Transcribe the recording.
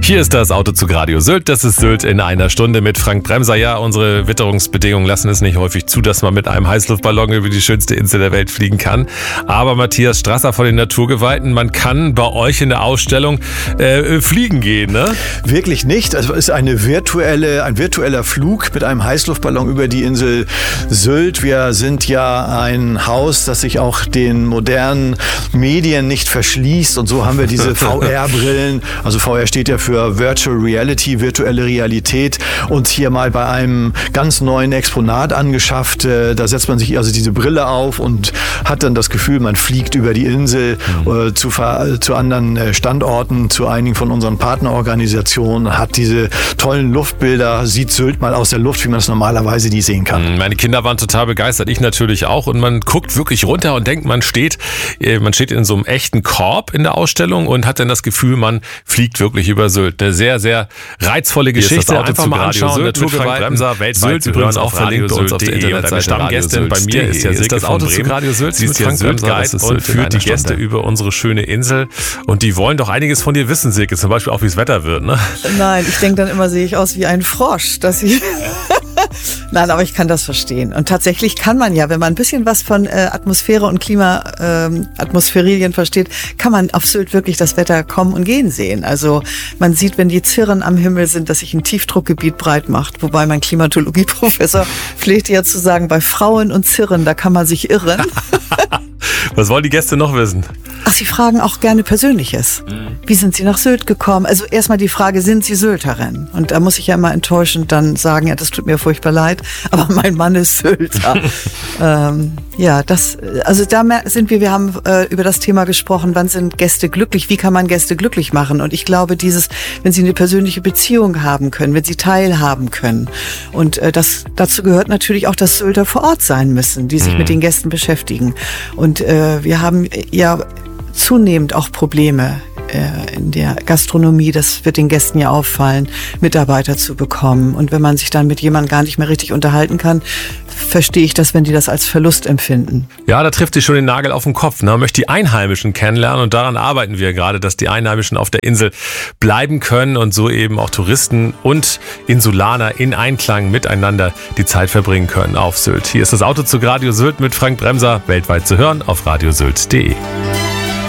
Hier ist das Autozug Radio Sylt. Das ist Sylt in einer Stunde mit Frank Bremser. Ja, unsere Witterungsbedingungen lassen es nicht häufig zu, dass man mit einem Heißluftballon über die schönste Insel der Welt fliegen kann. Aber Matthias Strasser von den Naturgeweihten, man kann bei euch in der Ausstellung fliegen gehen, ne? Wirklich nicht. Also es ist ein virtueller Flug mit einem Heißluftballon über die Insel Sylt. Wir sind ja ein Haus, das sich auch den modernen Medien nicht verschließt. Und so haben wir diese VR-Brillen. Also VR steht ja für Virtual Reality, virtuelle Realität, uns hier mal bei einem ganz neuen Exponat angeschafft. Da setzt man sich also diese Brille auf und hat dann das Gefühl, man fliegt über die Insel zu anderen Standorten, zu einigen von unseren Partnerorganisationen, hat diese tollen Luftbilder, sieht Sylt mal aus der Luft, wie man es normalerweise nie sehen kann. Meine Kinder waren total begeistert, ich natürlich auch, und man guckt wirklich runter und denkt, man steht in so einem echten Korb in der Ausstellung und hat dann das Gefühl, man fliegt wirklich über Sylt. Eine sehr, sehr reizvolle Geschichte. Einfach mal anschauen. Naturgeweihten, Sylt übrigens auch verlinkt bei uns auf der Internetseite. Stammgästin bei mir ist ja Silke von Bremen. Sie ist ja Sylt-Guide und führt die Gäste über unsere schöne Insel. Und die wollen doch einiges von dir wissen, Silke. Zum Beispiel auch, wie es Wetter wird, ne? Nein, ich denke dann immer, sehe ich aus wie ein Frosch, dass ich... Nein, aber ich kann das verstehen. Und tatsächlich kann man ja, wenn man ein bisschen was von Atmosphäre und Atmosphärien versteht, kann man auf Sylt wirklich das Wetter kommen und gehen sehen. Also man sieht, wenn die Zirren am Himmel sind, dass sich ein Tiefdruckgebiet breit macht. Wobei mein Klimatologieprofessor pflegte ja zu sagen, bei Frauen und Zirren, da kann man sich irren. Was wollen die Gäste noch wissen? Ach, sie fragen auch gerne Persönliches. Wie sind Sie nach Sylt gekommen? Also erstmal die Frage, sind Sie Sylterin? Und da muss ich ja immer enttäuschend dann sagen, ja, das tut mir furchtbar leid, aber mein Mann ist Sylter. Wir haben über das Thema gesprochen, wann sind Gäste glücklich, wie kann man Gäste glücklich machen? Und ich glaube, wenn sie eine persönliche Beziehung haben können, wenn sie teilhaben können. Und dazu gehört natürlich auch, dass Sylter vor Ort sein müssen, die sich mit den Gästen beschäftigen. Und wir haben ja zunehmend auch Probleme in der Gastronomie, das wird den Gästen ja auffallen, Mitarbeiter zu bekommen. Und wenn man sich dann mit jemandem gar nicht mehr richtig unterhalten kann, verstehe ich das, wenn die das als Verlust empfinden. Ja, da trifft sie schon den Nagel auf den Kopf. Man möchte die Einheimischen kennenlernen und daran arbeiten wir gerade, dass die Einheimischen auf der Insel bleiben können und so eben auch Touristen und Insulaner in Einklang miteinander die Zeit verbringen können auf Sylt. Hier ist das Autozug Radio Sylt mit Frank Bremser, weltweit zu hören auf radiosylt.de.